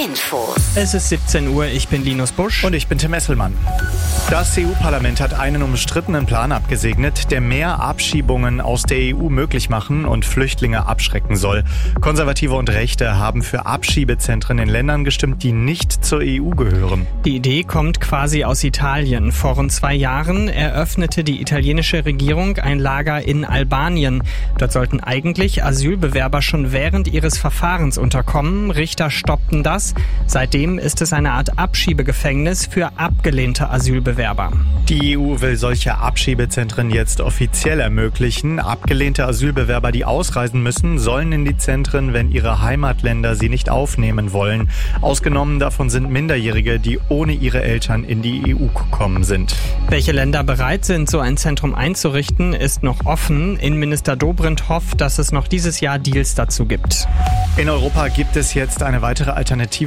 Infos. Es ist 17 Uhr, ich bin Linus Busch. Und ich bin Tim Esselmann. Das EU-Parlament hat einen umstrittenen Plan abgesegnet, der mehr Abschiebungen aus der EU möglich machen und Flüchtlinge abschrecken soll. Konservative und Rechte haben für Abschiebezentren in Ländern gestimmt, die nicht zur EU gehören. Die Idee kommt quasi aus Italien. Vor rund 2 Jahren eröffnete die italienische Regierung ein Lager in Albanien. Dort sollten eigentlich Asylbewerber schon während ihres Verfahrens unterkommen. Richter stoppten das. Seitdem ist es eine Art Abschiebegefängnis für abgelehnte Asylbewerber. Die EU will solche Abschiebezentren jetzt offiziell ermöglichen. Abgelehnte Asylbewerber, die ausreisen müssen, sollen in die Zentren, wenn ihre Heimatländer sie nicht aufnehmen wollen. Ausgenommen davon sind Minderjährige, die ohne ihre Eltern in die EU gekommen sind. Welche Länder bereit sind, so ein Zentrum einzurichten, ist noch offen. Innenminister Dobrindt hofft, dass es noch dieses Jahr Deals dazu gibt. In Europa gibt es jetzt eine weitere Alternative